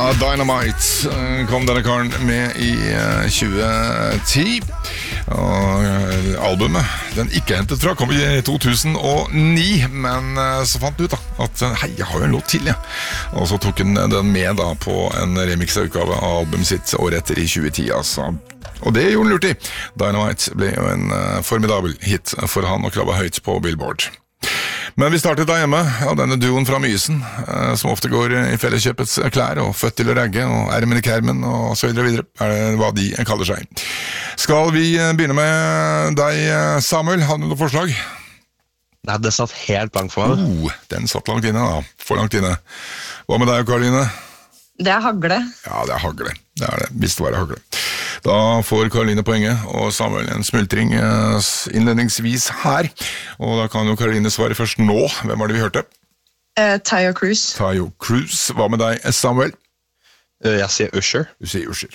Dynamite kom denne karen med i 2010. Og albumet, den ikke hentet fra, kom i 2009. Men så fant han ut da at hei, jeg har jo en låt til, ja. Og så tok han den med da på en remix-utgave av albumet sitt året etter i 2010, altså. Og det gjorde han lurt i. Dynamite ble jo en formidabel hit for han og klabba høyt på Billboard. Men vi startet da hjemme, denne duoen fra Mysen, som ofte går i Felleskjøpets klær, og født til å ragge, og ermen i kermen, og så videre, hva de kaller seg. Skal vi begynne med deg, Samuel? Har du noe forslag? Nei, det satt helt blank for meg. Den satt langt inne da, for langt inne. Hva med deg, Karoline? Det hagle. Ja, det hagle. Det det, hvis det var hagle. Da får Karoline poenget, og Samuel en smultring innledningsvis her. Og da kan jo Karoline svare først nå. Hvem var det vi hørte? Tayo Cruz. Tayo Cruz. Hva med deg, Samuel? Jeg sier Usher. Du sier Usher.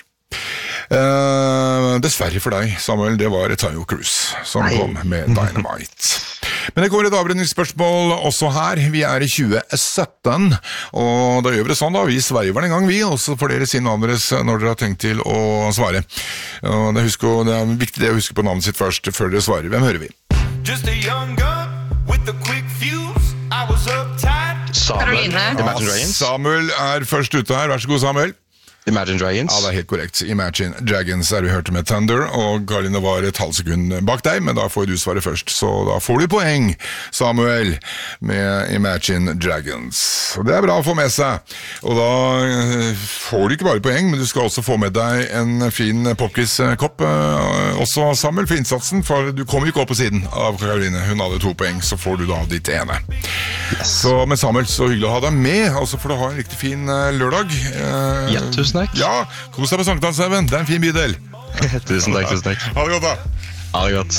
Dessverre for deg, Samuel, det var Tayo Cruz som kom med Dynamite. Men det kommer et avrundingsspørsmål også her. Vi i 2017, og da gjør vi det sånn da. Vi sveiver en gang vi, og så får dere si navnet deres når dere har tenkt til å svare. Og det er viktig det å huske på navnet sitt først, før dere svarer. Hvem hører vi? Just a young gun with a quick fuse. I was uptight. Karoline. Imagine Dragons. Samuel først ute her. Vær så god, Samuel. Imagine Dragons. Ja, det helt korrekt. Imagine Dragons vi hørte med Thunder, og Karoline var et halvt sekund bak deg, men da får du svare først, så da får du poeng, Samuel, med Imagine Dragons. Og det bra å få med seg. Og da får du ikke bare poeng, men du skal også få med deg en fin Pockys-kopp, også Samuel, for innsatsen, for du kom jo ikke opp på siden av Karoline. Hun hadde 2 poeng, så får du da ditt ene. Yes. Så med Samuel, så hyggelig å ha deg med, og så får du ha en riktig fin lørdag. Ja, tusen takk. Ja, kos deg på Sankthanshaugen. Det en fin bydel. Tusen takk. Ha det godt da. Ha det godt.